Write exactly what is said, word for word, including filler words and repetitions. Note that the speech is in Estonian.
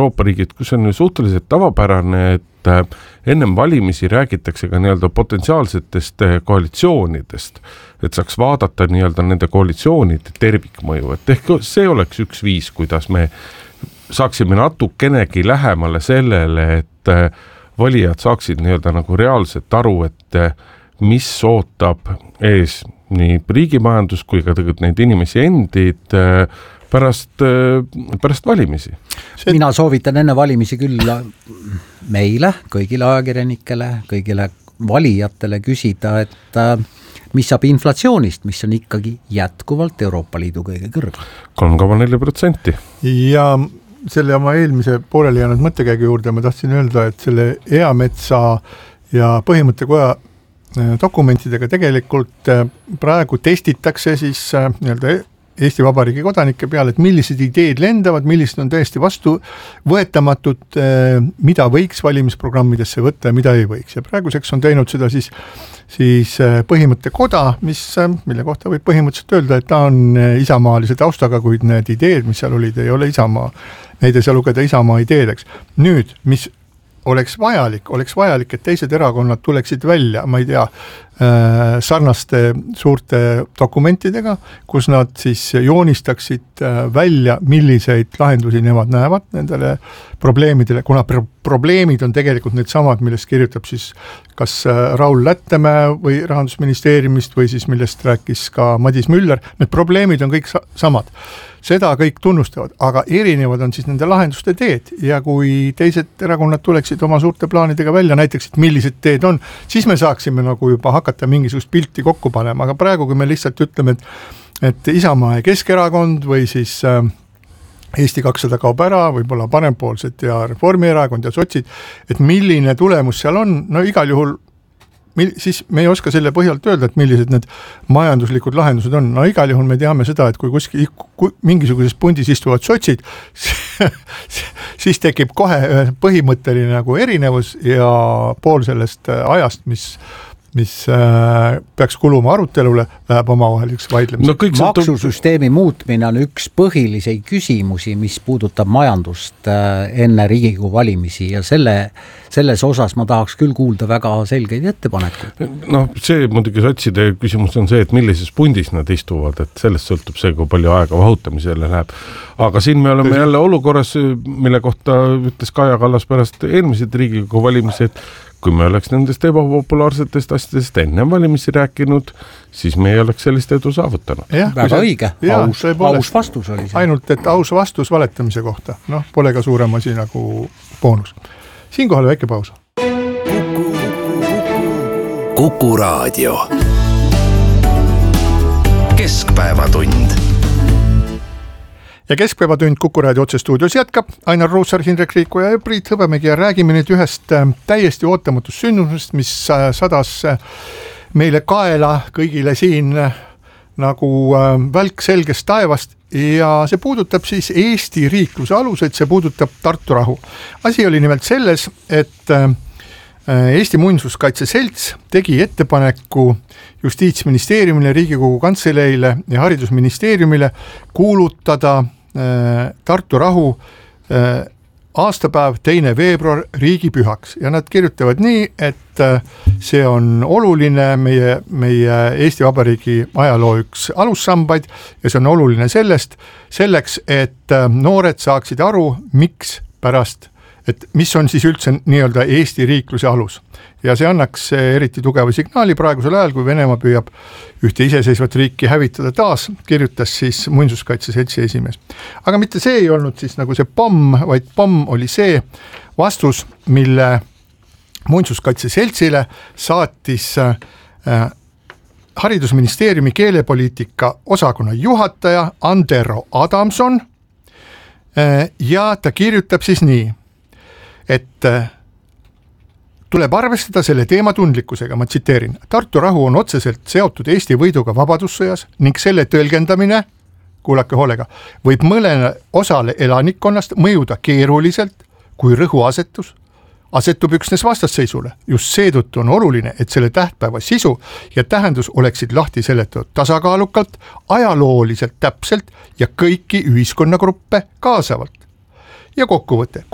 Euroopa riigid, kus on suhteliselt tavapärane, et ennem valimisi räägitakse ka nii-öelda potentsiaalsetest koalitsioonidest, et saaks vaadata nii-öelda nende koalitsioonide tervikmõju, et ehk see oleks üks viis, kuidas me saaksime natukenegi lähemale sellele, et valijad saaksid nii-öelda nagu reaalselt aru, et mis ootab ees nii riigimajandus kui ka tegelikult neid inimesi endid pärast, pärast valimisi. Mina soovitan enne valimisi küll meile, kõigile ajakirjanikele, kõigile valijatele küsida, et mis saab inflatsioonist, mis on ikkagi jätkuvalt Euroopa Liidu kõige kõrgem. kolm koma neli protsenti. Ja selle oma eelmise pooleli jäänud mõttekäigu juurde ma tahtsin öelda, et selle Eametsa ja Põhimõttekoja dokumentidega tegelikult praegu testitakse siis nii-öelda Eesti Vabariigi kodanike peale, et millised ideed lendavad, millised on täiesti vastu võetamatud, mida võiks valimisprogrammidesse võtta ja mida ei võiks. Ja praeguseks on teinud seda siis, siis Põhimõttekoda, mis, mille kohta võib põhimõtteliselt öelda, et ta on isamaalise taustaga, kuid need ideed, mis seal olid, ei ole Isamaa, neid ei saa lugeda Isamaa ideedeks. Nüüd, mis oleks vajalik, oleks vajalik, et teised erakonnad tuleksid välja, ma ei tea, sarnaste suurte dokumentidega, kus nad siis joonistaksid välja, milliseid lahendusi nemad näevad nendele probleemidele, kuna pro- probleemid on tegelikult need samad, millest kirjutab siis kas Raul Lättemäe või Rahandusministeeriumist või siis millest rääkis ka Madis Müller, need probleemid on kõik sa- samad. Seda kõik tunnustavad, aga erinevad on siis nende lahenduste teed ja kui teised erakonnad tuleksid oma suurte plaanidega välja, näiteks, et millised teed on, siis me saaksime nagu juba hakata mingisugust pilti kokku panema, aga praegu, kui me lihtsalt ütleme, et, et Isamaa ja Keskerakond või siis äh, Eesti kakssada kaob ära, võib-olla parempoolsed ja Reformierakond ja sotsid, et milline tulemus seal on, no igal juhul siis me ei oska selle põhjalt öelda, et millised need majanduslikud lahendused on. No igal juhul me teame seda, et kui kuskil kui mingisuguses pundis istuvad sotsid, siis tekib kohe põhimõtteline nagu erinevus ja pool sellest ajast, mis mis äh, peaks kuluma arutelule, läheb omavaheliseks vaidlemiseks. No, maksusüsteemi muutmine on üks põhilisi küsimusi, mis puudutab majandust äh, enne Riigikogu valimisi ja selle, selles osas ma tahaks küll kuulda väga selgeid ettepanekuid. No see muidugi sotside küsimus on see, et millises pundis nad istuvad, et sellest sõltub see, kui palju aega vahutamisele läheb. Aga siin me oleme jälle olukorras, mille kohta ütles Kaja Kallas pärast eelmised Riigikogu valimised, kui me oleks nendest ebapopulaarsetest asjadest enne valimisi rääkinud, siis me ei oleks sellist edu saavutanud. Ja, väga õige, aus, aus vastus oli see. Ainult, et aus vastus valetamise kohta. Noh, pole ka suurem asi nagu boonus. Siinkohal väike paus. Kuku, Kuku Raadio. Keskpäevatund. Ja Keskpäevatund Kuku Raadio otsestuudios jätkab. Ainar Ruussaar, Hindrek Riiko ja Priit Hõbemägi ja räägime nüüd ühest täiesti ootamatust sündmusest, mis sadas meile kaela kõigile siin nagu välk selgest taevast ja see puudutab siis Eesti riikluse aluseid, see puudutab Tartu rahu. Asi oli nimelt selles, et Eesti Muinsuskaitse Selts tegi ettepaneku Justiitsministeeriumile, Riigikogu Kantseleile ja Haridusministeeriumile kuulutada Tartu rahu aastapäev teine veebruar riigipühaks ja nad kirjutavad nii, et see on oluline meie, meie Eesti Vabariigi ajaloo üks alussambaid ja see on oluline sellest, selleks, et noored saaksid aru, miks pärast et mis on siis üldse nii-öelda Eesti riikluse alus. Ja see annaks eriti tugeva signaali praegusel ajal, kui Venemaa püüab ühte iseseisvat riiki hävitada taas, kirjutas siis Muinsuskaitse Seltsi esimees. Aga mitte see ei olnud siis nagu see pomm, vaid pomm oli see vastus, mille Muinsuskaitse Seltsile saatis äh, Haridusministeeriumi keelepoliitika osakonna juhataja Andero Adamson äh, ja ta kirjutab siis nii, et tuleb arvestada selle teema tundlikkusega, ma tsiteerin. Tartu rahu on otseselt seotud Eesti võiduga vabadussõjas ning selle tõlgendamine, kuulake hoolega, võib mõlene osale elanikkonnast mõjuda keeruliselt, kui rõhuasetus asetub üksnes vastasseisule. Just seetõttu on oluline, et selle tähtpäeva sisu ja tähendus oleksid lahti seletatud tasakaalukalt, ajalooliselt täpselt ja kõiki ühiskonnagruppe kaasavalt. Ja kokkuvõte.